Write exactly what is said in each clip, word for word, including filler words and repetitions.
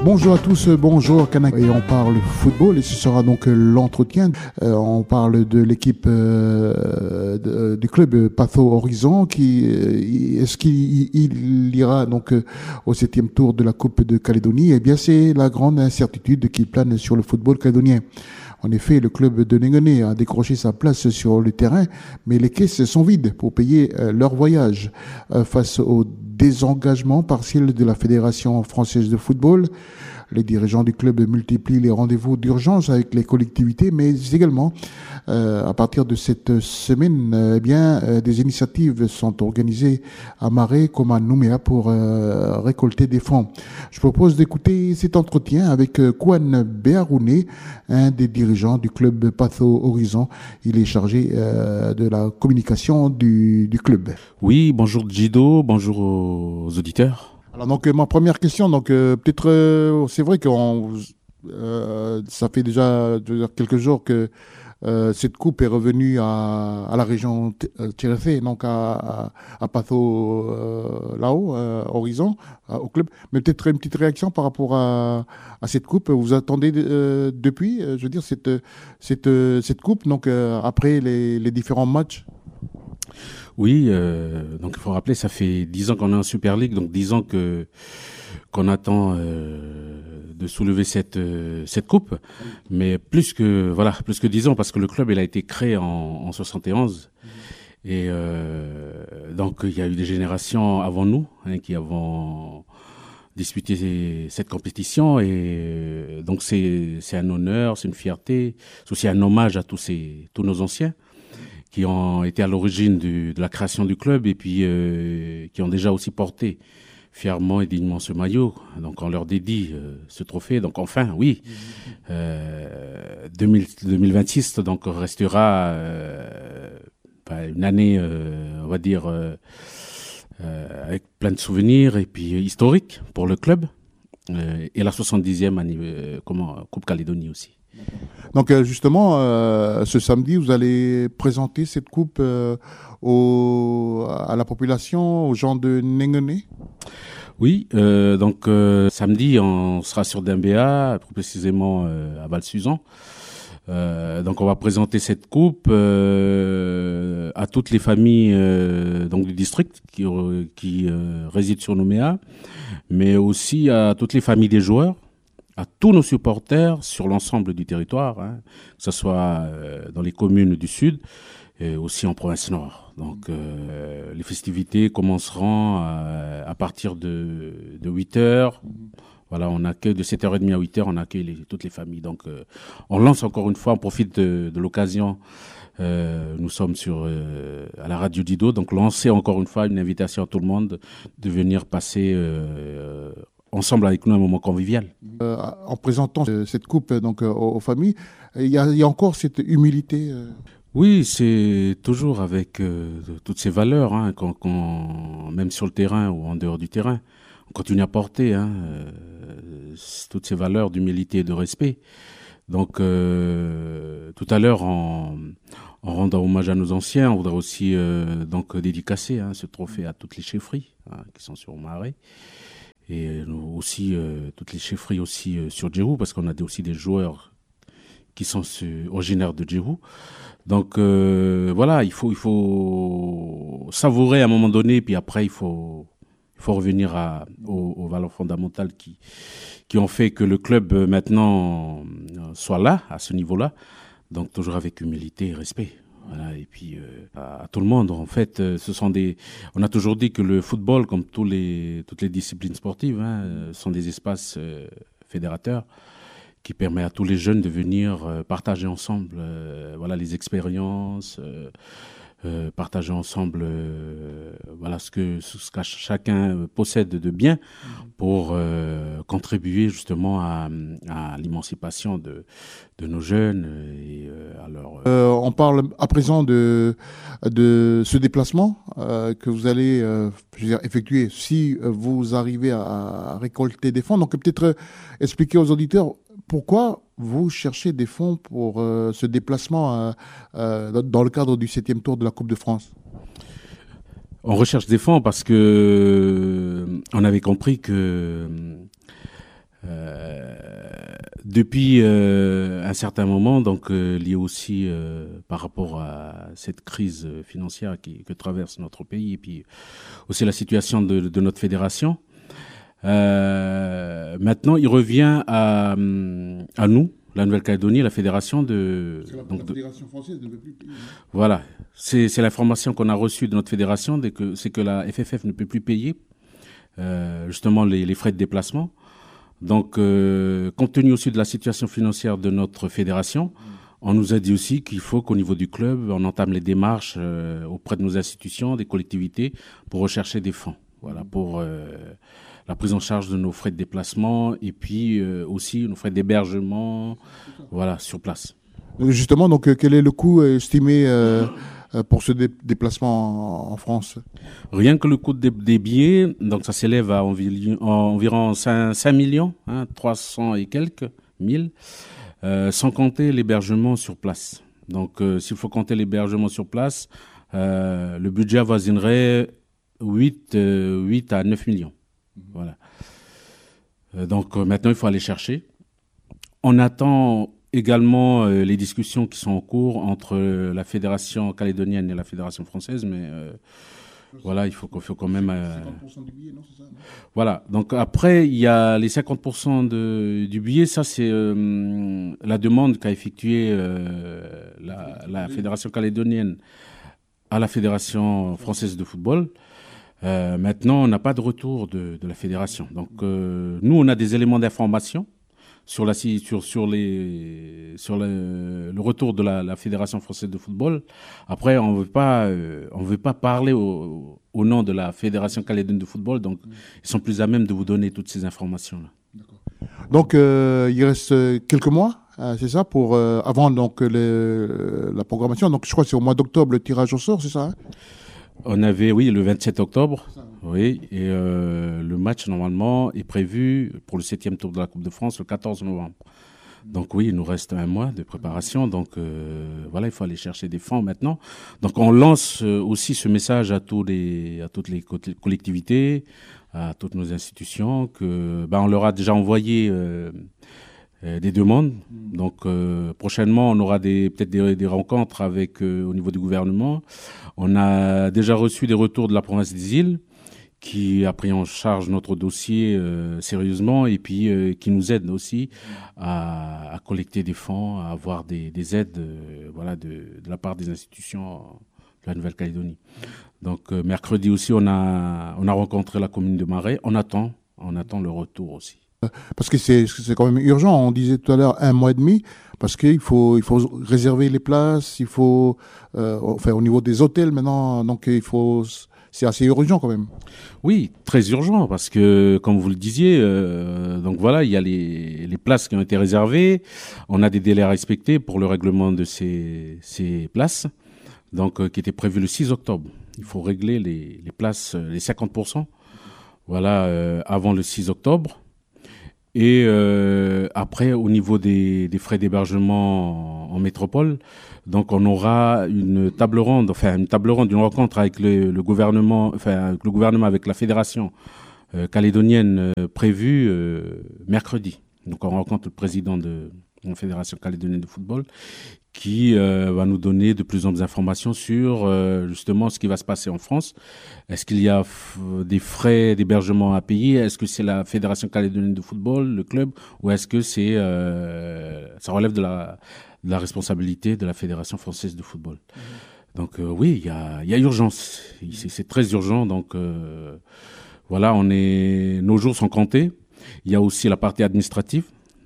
Bonjour à tous, bonjour Kanak. Et on parle football et ce sera donc l'entretien. Euh, on parle de l'équipe euh, de, du club Patho Horizon qui euh, est-ce qu'il il ira donc euh, au septième tour de la Coupe de Calédonie. Eh bien, c'est la grande incertitude qui plane sur le football calédonien. En effet, le club de Nengené a décroché sa place sur le terrain, mais les caisses sont vides pour payer euh, leur voyage. Euh, face au désengagement partiel de la Fédération française de football, les dirigeants du club multiplient les rendez-vous d'urgence avec les collectivités, mais également, euh, à partir de cette semaine, euh, eh bien, euh, des initiatives sont organisées à Marais comme à Nouméa pour euh, récolter des fonds. Je propose d'écouter cet entretien avec euh, Kouane Béarouné, un des dirigeants du club Patho Horizon. Il est chargé euh, de la communication du, du club. Oui, bonjour Gido, bonjour aux auditeurs. Alors donc euh, ma première question, donc euh, peut-être euh, c'est vrai que euh, ça fait déjà je veux dire, quelques jours que euh, cette coupe est revenue à, à la région Tchéréfé, donc à, à, à Patho euh, là-haut, euh, Horizon, à, au club. Mais peut-être une petite réaction par rapport à, à cette coupe. Vous attendez euh, depuis, euh, je veux dire cette cette cette coupe, donc euh, après les, les différents matchs. Oui, euh, donc il faut rappeler, ça fait dix ans qu'on est en Super League, donc dix ans que qu'on attend euh, de soulever cette euh, cette coupe, mais plus que voilà, plus que dix ans parce que le club il a été créé en, en soixante et onze et euh, donc il y a eu des générations avant nous hein, qui avons disputé cette compétition et euh, donc c'est c'est un honneur, c'est une fierté, c'est aussi un hommage à tous ces tous nos anciens qui ont été à l'origine du, de la création du club et puis euh, qui ont déjà aussi porté fièrement et dignement ce maillot. Donc on leur dédie euh, ce trophée. Donc enfin, oui, euh, deux mille, deux mille vingt-six donc restera euh, une année, euh, on va dire, euh, euh, avec plein de souvenirs et puis euh, historique pour le club. Euh, et la soixante-dixième année, euh, comment, Coupe Calédonie aussi. Donc justement, euh, ce samedi, vous allez présenter cette coupe euh, au, à la population, aux gens de Nengené. Oui, euh, donc euh, samedi, on sera sur Dimbéa, plus précisément euh, à Val-Suzan. Euh, donc on va présenter cette coupe euh, à toutes les familles euh, donc du district qui, qui euh, résident sur Nouméa, mais aussi à toutes les familles des joueurs, à tous nos supporters sur l'ensemble du territoire, hein, que ce soit euh, dans les communes du Sud et aussi en province Nord. Donc euh, les festivités commenceront à, à partir de, de huit heures. Voilà, on accueille de sept heures trente à huit heures, on accueille les, toutes les familles. Donc euh, on lance encore une fois, on profite de, de l'occasion. Euh, nous sommes sur euh, à la radio Dido, donc lancer encore une fois une invitation à tout le monde de venir passer euh, ensemble avec nous un moment convivial. Euh, en présentant cette coupe donc euh, aux, aux familles, il y a, il y a encore cette humilité. Euh... Oui, c'est toujours avec euh, toutes ces valeurs, hein, qu'on, qu'on, même sur le terrain ou en dehors du terrain, on continue à porter hein, euh, toutes ces valeurs d'humilité et de respect. Donc, euh, tout à l'heure, en, en rendant hommage à nos anciens, on voudrait aussi euh, donc dédicacer hein, ce trophée à toutes les chefferies hein, qui sont sur Marais. Et aussi euh, toutes les chefferies aussi euh, sur Djérou parce qu'on a aussi des joueurs qui sont euh, originaires de Djérou. Donc euh, voilà, il faut il faut savourer à un moment donné, puis après il faut il faut revenir à aux, aux valeurs fondamentales qui qui ont fait que le club euh, maintenant euh, soit là à ce niveau-là. Donc toujours avec humilité et respect. Voilà, et puis euh, à, à tout le monde, en fait, euh, ce sont des. On a toujours dit que le football, comme tous les toutes les disciplines sportives, hein, euh, sont des espaces euh, fédérateurs qui permettent à tous les jeunes de venir euh, partager ensemble, euh, voilà, les expériences, euh, euh, partager ensemble, euh, voilà, ce que ce que chacun possède de bien pour euh, contribuer justement à, à l'émancipation de de nos jeunes et euh, à leur. Euh, on parle à présent de de ce déplacement euh, que vous allez euh, je veux dire, effectuer si vous arrivez à, à récolter des fonds. Donc peut-être euh, expliquer aux auditeurs pourquoi vous cherchez des fonds pour euh, ce déplacement euh, euh, dans le cadre du septième tour de la Coupe de France. On recherche des fonds parce que on avait compris que Euh, depuis euh, un certain moment, donc euh, lié aussi euh, par rapport à cette crise financière qui, que traverse notre pays, et puis aussi la situation de, de notre fédération. Euh, maintenant, il revient à, à nous, la Nouvelle-Calédonie, la fédération de. Parce que la, donc la de, fédération française ne veut plus payer. Voilà, c'est, c'est l'information qu'on a reçue de notre fédération, c'est que, c'est que la F F F ne peut plus payer euh, justement les, les frais de déplacement. Donc, euh, compte tenu aussi de la situation financière de notre fédération, on nous a dit aussi qu'il faut qu'au niveau du club, on entame les démarches euh, auprès de nos institutions, des collectivités, pour rechercher des fonds. Voilà, pour euh, la prise en charge de nos frais de déplacement et puis euh, aussi nos frais d'hébergement, voilà, sur place. Justement, donc, euh, quel est le coût estimé euh, pour ce dé- déplacement en, en France? Rien que le coût des, des billets, donc ça s'élève à environ, environ cinq millions, hein, trois cents et quelques mille, euh, sans compter l'hébergement sur place. Donc, euh, s'il faut compter l'hébergement sur place, euh, le budget avoisinerait huit, euh, huit à neuf millions. Voilà. Euh, donc, euh, maintenant, il faut aller chercher. On attend également euh, les discussions qui sont en cours entre euh, la Fédération calédonienne et la Fédération française, mais euh, voilà, il faut, il faut quand même... Euh, cinquante pour cent du billet, non, c'est ça, non? Voilà. Donc après, il y a les cinquante pour cent de, du billet. Ça, c'est euh, la demande qu'a effectuée euh, la, la Fédération calédonienne à la Fédération française de football. Euh, maintenant, on n'a pas de retour de, de la fédération. Donc, euh, nous, on a des éléments d'information sur, la, sur, sur, les, sur le, le retour de la, la Fédération française de football. Après, on veut pas, euh, on veut pas parler au, au nom de la Fédération calédonienne de football. Donc, ils sont plus à même de vous donner toutes ces informations-là. D'accord. Donc, euh, il reste quelques mois, euh, c'est ça, pour euh, avant donc le, la programmation. Donc, je crois que c'est au mois d'octobre le tirage au sort, c'est ça, hein? On avait, oui, le vingt-sept octobre, oui, et euh, le match, normalement, est prévu pour le septième tour de la Coupe de France le quatorze novembre. Donc oui, il nous reste un mois de préparation, donc euh, voilà, il faut aller chercher des fonds maintenant. Donc on lance euh, aussi ce message à, tous les, à toutes les collectivités, à toutes nos institutions, que ben, on leur a déjà envoyé euh, euh, des demandes. Donc euh, prochainement, on aura des, peut-être des, des rencontres avec, euh, au niveau du gouvernement. On a déjà reçu des retours de la province des îles qui a pris en charge notre dossier euh, sérieusement et puis euh, qui nous aide aussi à, à collecter des fonds, à avoir des, des aides euh, voilà, de, de la part des institutions de la Nouvelle-Calédonie. Donc euh, mercredi aussi, on a, on a rencontré la commune de Marais. On attend, on attend le retour aussi. Parce que c'est, c'est quand même urgent. On disait tout à l'heure un mois et demi, parce qu'il faut, il faut réserver les places, il faut, euh, enfin, au niveau des hôtels maintenant, donc il faut, c'est assez urgent quand même. Oui, très urgent, parce que, comme vous le disiez, euh, donc voilà, il y a les, les places qui ont été réservées. On a des délais à respecter pour le règlement de ces, ces places, donc euh, qui était prévu le six octobre. Il faut régler les, les places, les cinquante pour cent, voilà, euh, avant le six octobre. Et euh, après, au niveau des, des frais d'hébergement en, en métropole, donc on aura une table ronde, enfin une table ronde, une rencontre avec le, le gouvernement, enfin avec le gouvernement, avec la fédération euh, calédonienne euh, prévue euh, mercredi. Donc on rencontre le président de la fédération calédonienne de football, qui euh, va nous donner de plus en plus d'informations sur euh, justement ce qui va se passer en France. Est-ce qu'il y a f- des frais d'hébergement à payer? Est-ce que c'est la Fédération calédonienne de football, le club, ou est-ce que c'est euh, ça relève de la, de la responsabilité de la Fédération française de football? Mmh. Donc euh, oui, il y a, y a urgence. C'est, c'est très urgent. Donc euh, voilà, on est, nos jours sont comptés. Il y a aussi la partie administrative.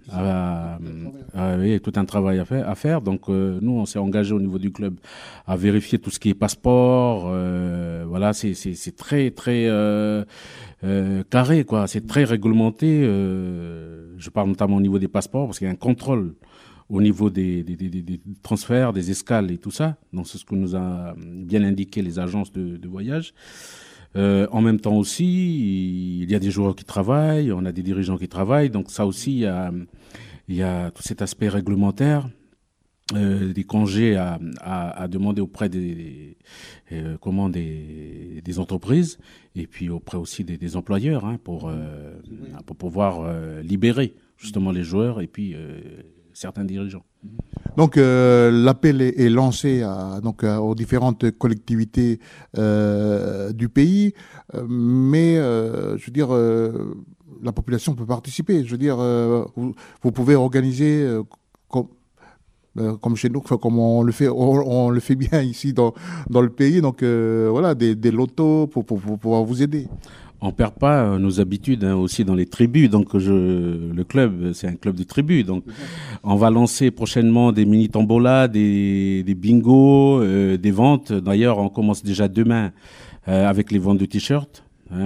Ah, ah, oui, tout un travail à faire. À faire. Donc euh, nous, on s'est engagé au niveau du club à vérifier tout ce qui est passeport. Euh, voilà, c'est, c'est, c'est très très euh, euh, carré, quoi. C'est très réglementé. Euh, je parle notamment au niveau des passeports parce qu'il y a un contrôle au niveau des, des, des, des transferts, des escales et tout ça. Donc c'est ce que nous a bien indiqué les agences de, de voyage. Euh, en même temps aussi, il y a des joueurs qui travaillent, on a des dirigeants qui travaillent, donc ça aussi, il y a, il y a tout cet aspect réglementaire euh, des congés à, à, à demander auprès des, des euh, comment des, des entreprises et puis auprès aussi des, des employeurs hein, pour euh, pour pouvoir euh, libérer justement les joueurs et puis euh, certains dirigeants. Donc euh, l'appel est, est lancé à, donc à, aux différentes collectivités euh, du pays, euh, mais euh, je veux dire euh, la population peut participer. Je veux dire euh, vous, vous pouvez organiser euh, comme euh, comme chez nous, comme on le fait, on, on le fait bien ici dans dans le pays. Donc euh, voilà des, des lotos pour, pour, pour pouvoir vous aider. On perd pas euh, nos habitudes hein, aussi dans les tribus. Donc je, le club, c'est un club de tribus. Donc on va lancer prochainement des mini tombolas, des, des bingos, euh, des ventes. D'ailleurs, on commence déjà demain euh, avec les ventes de t-shirts hein,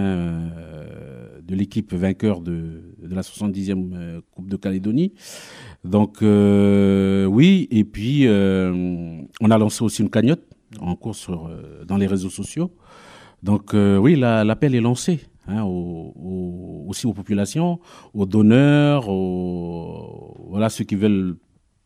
euh, de l'équipe vainqueur de, de la soixante-dixième euh, Coupe de Calédonie. Donc euh, oui, et puis euh, on a lancé aussi une cagnotte en cours sur euh, dans les réseaux sociaux. Donc euh, oui, la, l'appel est lancé hein, aux, aux, aussi aux populations, aux donneurs, aux, voilà ceux qui veulent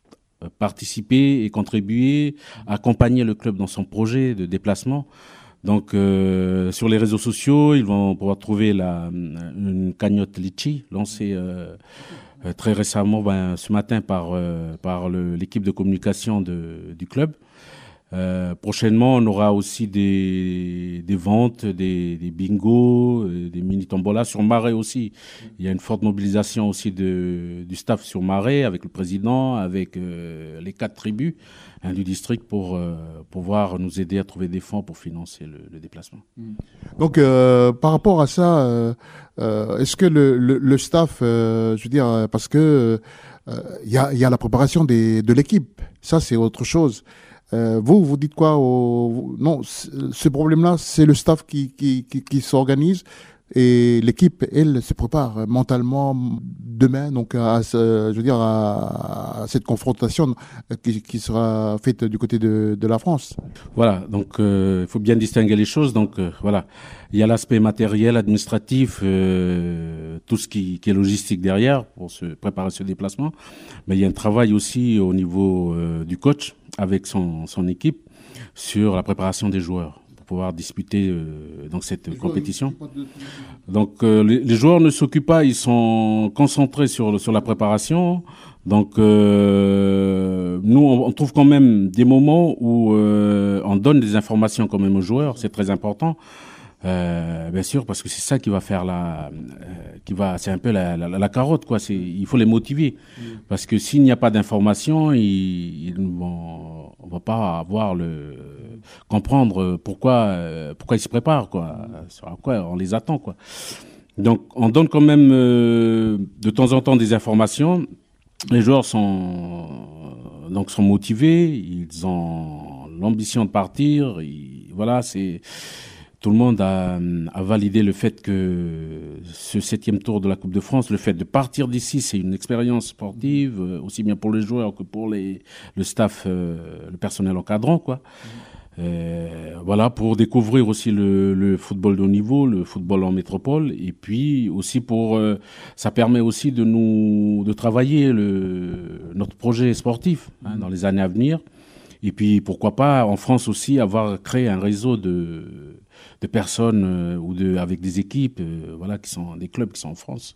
participer et contribuer, accompagner le club dans son projet de déplacement. Donc euh, sur les réseaux sociaux, ils vont pouvoir trouver la, une cagnotte Litchi lancée euh, euh, très récemment, ben, ce matin par, euh, par le, l'équipe de communication de, du club. Euh, prochainement, on aura aussi des, des ventes, des, des bingos, des mini tombolas sur Marais aussi. Il y a une forte mobilisation aussi de, du staff sur Marais avec le président, avec euh, les quatre tribus hein, du district pour euh, pouvoir nous aider à trouver des fonds pour financer le, le déplacement. Donc, euh, par rapport à ça, euh, euh, est-ce que le, le, le staff, euh, je veux dire, parce que il euh, y, a, y a la préparation des, de l'équipe, ça c'est autre chose. Euh, vous, vous dites quoi au... Non, ce problème-là, c'est le staff qui, qui, qui, qui s'organise et l'équipe, elle, se prépare mentalement demain, donc à, ce, je veux dire, à, à cette confrontation qui, qui sera faite du côté de, de la France. Voilà, donc il euh, faut bien distinguer les choses. Donc euh, voilà, il y a l'aspect matériel, administratif, euh, tout ce qui, qui est logistique derrière pour se préparer ce déplacement. Mais il y a un travail aussi au niveau euh, du coach avec son, son équipe sur la préparation des joueurs pour pouvoir disputer euh, donc cette compétition. Donc euh, les, les joueurs ne s'occupent pas, ils sont concentrés sur, sur la préparation. Donc euh, nous, on, on trouve quand même des moments où euh, on donne des informations quand même aux joueurs, c'est très important. Euh, bien sûr, parce que c'est ça qui va faire la, euh, qui va, c'est un peu la, la, la carotte, quoi. C'est, il faut les motiver, mmh. Parce que s'il n'y a pas d'information, ils, ils vont, on va pas avoir le comprendre pourquoi, euh, pourquoi ils se préparent, quoi. Sur quoi on les attend, quoi. Donc, on donne quand même euh, de temps en temps des informations. Les joueurs sont donc sont motivés, ils ont l'ambition de partir. Ils, voilà, c'est tout le monde a, a validé le fait que ce septième tour de la Coupe de France, le fait de partir d'ici, c'est une expérience sportive, aussi bien pour les joueurs que pour les, le staff, euh, le personnel encadrant, quoi. Euh, voilà, pour découvrir aussi le, le football de haut niveau, le football en métropole, et puis aussi pour, euh, ça permet aussi de nous, de travailler le, notre projet sportif hein, dans les années à venir. Et puis pourquoi pas en France aussi avoir créé un réseau de de personnes euh, ou de avec des équipes euh, voilà qui sont des clubs qui sont en France